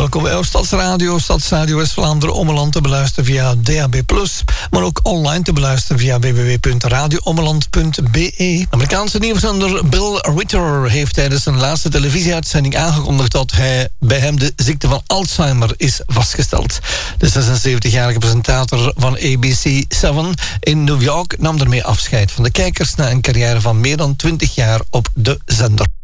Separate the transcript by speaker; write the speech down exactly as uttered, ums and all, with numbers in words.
Speaker 1: welkom bij Stadsradio. Stadsradio West-Vlaanderen Ommeland te beluisteren via D A B plus, maar ook online te beluisteren via w w w punt radio ommeland punt b e. Amerikaanse nieuwszender Bill Ritter heeft tijdens zijn laatste televisieuitzending aangekondigd dat hij bij hem de ziekte van Alzheimer is vastgesteld. De zesenzeventigjarige presentator van A B C zeven in New York nam ermee afscheid van de kijkers na een carrière van meer dan twintig jaar op de zender.